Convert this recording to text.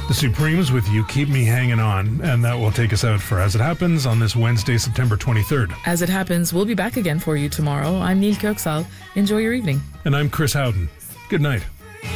The Supremes with You Keep Me Hanging On, and that will take us out for As It Happens on this Wednesday, September 23rd. As It Happens, we'll be back again for you tomorrow. I'm Neil Kirksall. Enjoy your evening. And I'm Chris Howden. Good night.